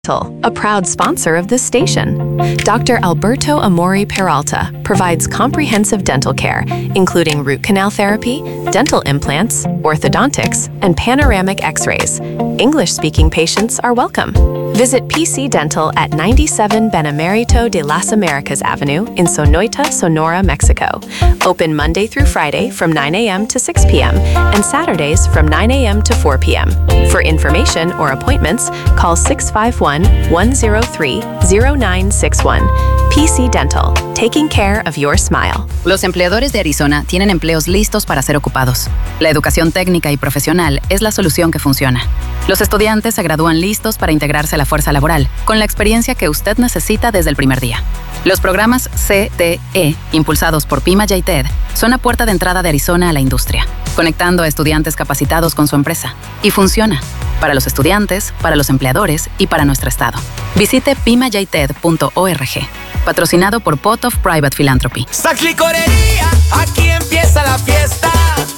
A proud sponsor of this station. Dr. Alberto Amori Peralta provides comprehensive dental care, including root canal therapy, dental implants, orthodontics, and panoramic x-rays. English-speaking patients are welcome. Visit PC Dental at 97 Benemerito de las Americas Avenue in Sonoita, Sonora, Mexico. Open Monday through Friday from 9 a.m. to 6 p.m. and Saturdays from 9 a.m. to 4 p.m. For information or appointments, call 651-103-0961. PC Dental, taking care of your smile. Los empleadores de Arizona tienen empleos listos para ser ocupados. La educación técnica y profesional es la solución que funciona. Los estudiantes se gradúan listos para integrarse a la fuerza laboral, con la experiencia que usted necesita desde el primer día. Los programas CTE, impulsados por Pima y TED, son la puerta de entrada de Arizona a la industria, conectando a estudiantes capacitados con su empresa. Y funciona. Para los estudiantes, para los empleadores y para nuestro estado. Visite pimayted.org. Patrocinado por Pot of Private Philanthropy. Saks Licorería, aquí empieza la fiesta.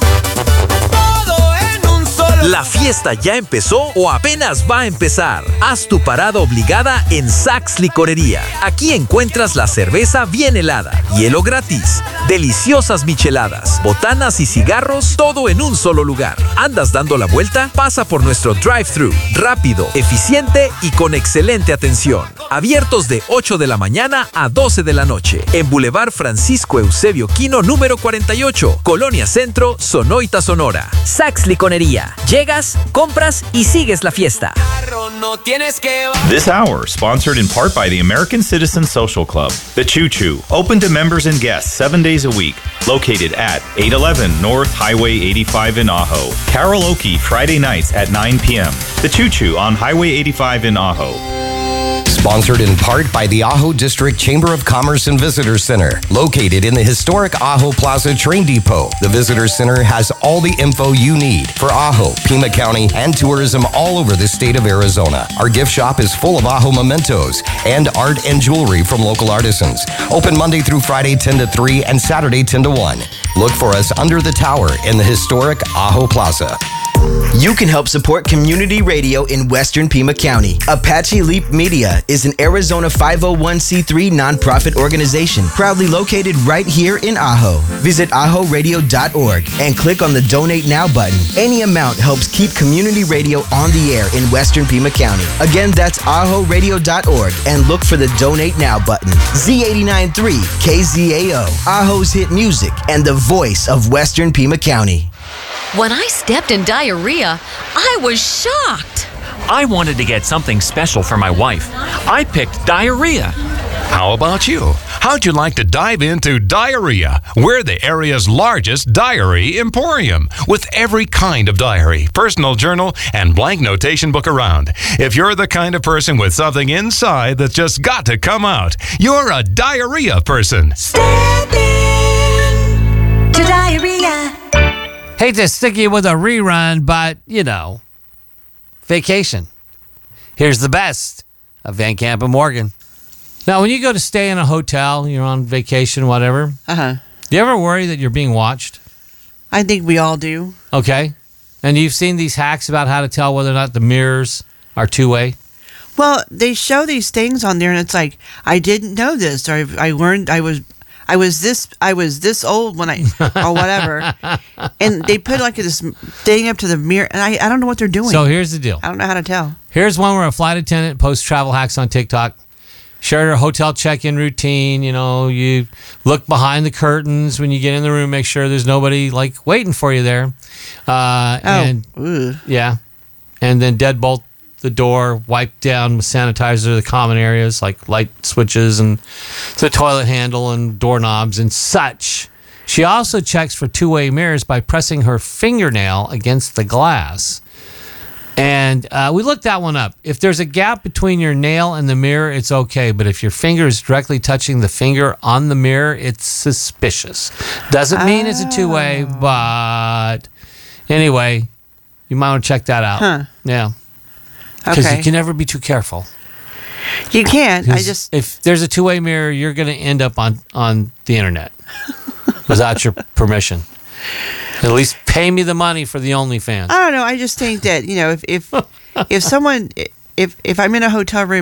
Todo en un solo. ¿La fiesta ya empezó o apenas va a empezar? Haz tu parada obligada en Saks Licorería. Aquí encuentras la cerveza bien helada, hielo gratis, deliciosas micheladas, botanas y cigarros, todo en un solo lugar. ¿Andas dando la vuelta? Pasa por nuestro drive-thru, rápido, eficiente y con excelente atención. Abiertos de 8 de la mañana a 12 de la noche. En Boulevard Francisco Eusebio Quino, número 48, Colonia Centro, Sonoita, Sonora. Saks Licorería. Llegas, compras y sigues la fiesta. This hour, sponsored in part by the American Citizen Social Club, The Choo Choo, open to members and guests 7 days a week, located at 811 North Highway 85 in Ajo. Karaoke Friday nights at 9 p.m. The Choo Choo on Highway 85 in Ajo. Sponsored in part by the Ajo District Chamber of Commerce and Visitor Center, located in the historic Ajo Plaza Train Depot. The Visitor Center has all the info you need for Ajo, Pima County, and tourism all over the state of Arizona. Our gift shop is full of Ajo mementos and art and jewelry from local artisans. Open Monday through Friday 10 to 3 and Saturday 10 to 1. Look for us under the tower in the historic Ajo Plaza. You can help support community radio in Western Pima County. Apache Leap Media is an Arizona 501c3 nonprofit organization proudly located right here in Ajo. Visit ajoradio.org and click on the Donate Now button. Any amount helps keep community radio on the air in Western Pima County. Again, that's ajoradio.org and look for the Donate Now button. Z89.3 KZAO, Ajo's hit music and the voice of Western Pima County. When I stepped in diarrhea, I was shocked. I wanted to get something special for my wife. I picked diarrhea. How about you? How'd you like to dive into Diarrhea? We're the area's largest diary emporium, with every kind of diary, personal journal, and blank notation book around. If you're the kind of person with something inside that's just got to come out, you're a diarrhea person. Step in to diarrhea. Hate to stick you with a rerun, but, you know, vacation. Here's the best of Van Camp and Morgan. Now, when you go to stay in a hotel, you're on vacation, whatever. Uh-huh. Do you ever worry that you're being watched? I think we all do. Okay. And you've seen these hacks about how to tell whether or not the mirrors are two-way? Well, they show these things on there, and it's like, I didn't know this, or I learned I was this old when or whatever. And they put like this thing up to the mirror, and I don't know what they're doing. So here's the deal. I don't know how to tell. Here's one where a flight attendant posts travel hacks on TikTok. Shared her hotel check-in routine. You know, you look behind the curtains when you get in the room, make sure there's nobody like waiting for you there. And then deadbolt the door, wipe down with sanitizer the common areas like light switches and the toilet handle and doorknobs and such. She also checks for two-way mirrors by pressing her fingernail against the glass. And we looked that one up. If there's a gap between your nail and the mirror, it's okay. But if your finger is directly touching the finger on the mirror, it's suspicious. Doesn't mean it's a two-way, but anyway, you might want to check that out. Huh. Yeah. Because you can never be too careful. You can't. If there's a two-way mirror, you're going to end up on the internet without your permission. At least pay me the money for the OnlyFans. I don't know. I just think that, you know, if someone if I'm in a hotel room